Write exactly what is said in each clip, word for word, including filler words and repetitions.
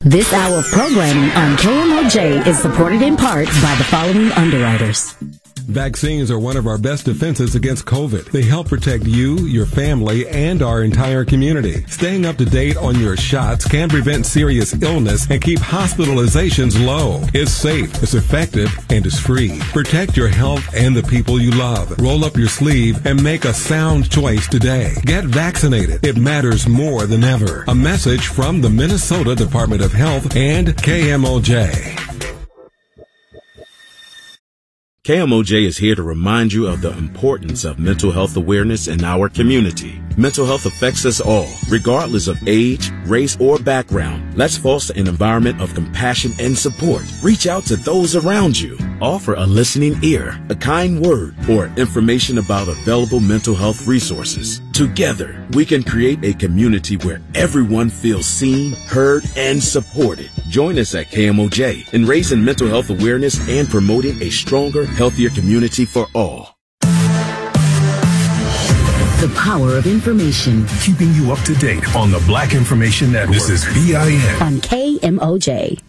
This hour of programming on K M O J is supported in part by the following underwriters. Vaccines are one of our best defenses against COVID. They help protect you, your family, and our entire community. Staying up to date on your shots can prevent serious illness and keep hospitalizations low. It's safe, it's effective, and it's free. Protect your health and the people you love. Roll up your sleeve and make a sound choice today. Get vaccinated. It matters more than ever. A message from the Minnesota Department of Health and K M O J. K M O J is here to remind you of the importance of mental health awareness in our community. Mental health affects us all, regardless of age, race, or background. Let's foster an environment of compassion and support. Reach out to those around you. Offer a listening ear, a kind word, or information about available mental health resources. Together, we can create a community where everyone feels seen, heard, and supported. Join us at K M O J in raising mental health awareness and promoting a stronger, healthier community for all. The power of information. Keeping you up to date on the Black Information Network. This is B I N. On K M O J.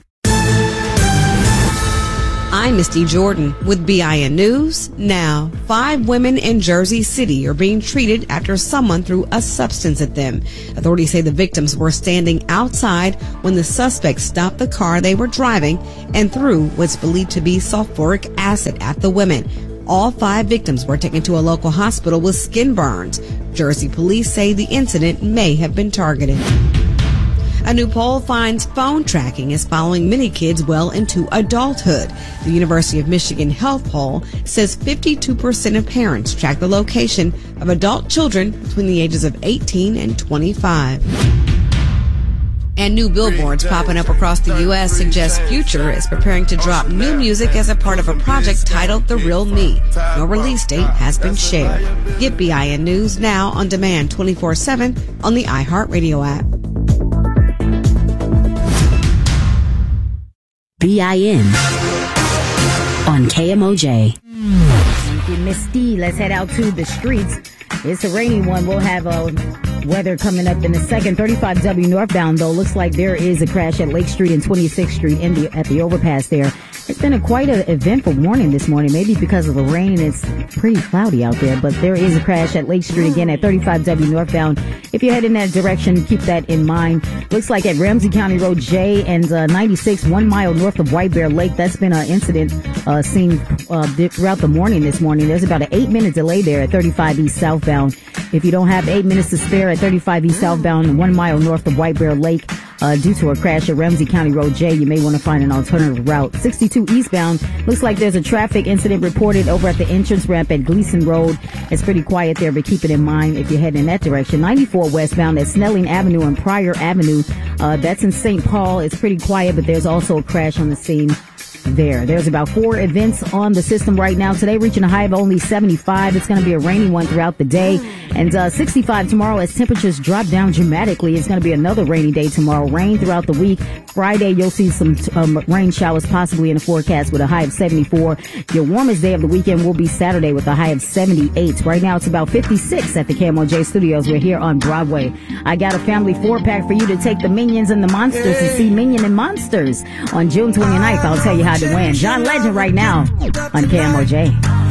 I'm Misty Jordan with B I N News. Now, five women in Jersey City are being treated after someone threw a substance at them. Authorities say the victims were standing outside when the suspect stopped the car they were driving and threw what's believed to be sulfuric acid at the women. All five victims were taken to a local hospital with skin burns. Jersey police say the incident may have been targeted. A new poll finds phone tracking is following many kids well into adulthood. The University of Michigan Health Poll says fifty-two percent of parents track the location of adult children between the ages of eighteen and twenty-five. And new billboards popping up across the U S suggest Future is preparing to drop new music as a part of a project titled The Real Me. No release date has been shared. Get B I N News now on demand twenty-four seven on the iHeartRadio app. B I N on K M O J. Thank you, Misty. Let's head out to the streets. It's a rainy one. We'll have uh, weather coming up in a second. thirty-five W northbound, though. Looks like there is a crash at Lake Street and twenty-sixth Street in the, at the overpass there. It's been a quite an eventful morning this morning. Maybe because of the rain, it's pretty cloudy out there. But there is a crash at Lake Street again at thirty-five W northbound. If you head in that direction, keep that in mind. Looks like at Ramsey County Road J and uh, ninety-six, one mile north of White Bear Lake. That's been an incident uh, seen uh, throughout the morning this morning. There's about an eight-minute delay there at thirty-five East southbound. If you don't have eight minutes to spare at thirty-five East southbound, one mile north of White Bear Lake, uh, due to a crash at Ramsey County Road J, you may want to find an alternative route. sixty-two eastbound, looks like there's a traffic incident reported over at the entrance ramp at Gleason Road. It's pretty quiet there, but keep it in mind if you're heading in that direction. ninety-four westbound at Snelling Avenue and Pryor Avenue. Uh, that's in Saint Paul. It's pretty quiet, but there's also a crash on the scene there. There's about four events on the system right now. Today reaching a high of only seventy-five. It's going to be a rainy one throughout the day. And uh, sixty-five tomorrow as temperatures drop down dramatically. It's going to be another rainy day tomorrow. Rain throughout the week. Friday, you'll see some um, rain showers possibly in the forecast with a high of seventy-four. Your warmest day of the weekend will be Saturday with a high of seventy-eight. Right now, it's about fifty-six at the K M O J studios. We're here on Broadway. I got a family four-pack for you to take the Minions and the Monsters and see Minion and Monsters on June twenty-ninth. I'll tell you how to win. John Legend right now on K M O J.